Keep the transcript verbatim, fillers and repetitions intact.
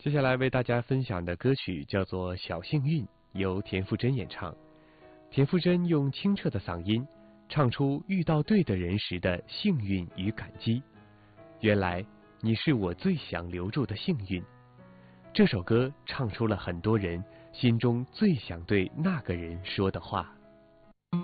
接下来为大家分享的歌曲叫做《小幸运》，由田馥甄演唱。田馥甄用清澈的嗓音唱出遇到对的人时的幸运与感激。原来你是我最想留住的幸运。这首歌唱出了很多人心中最想对那个人说的话。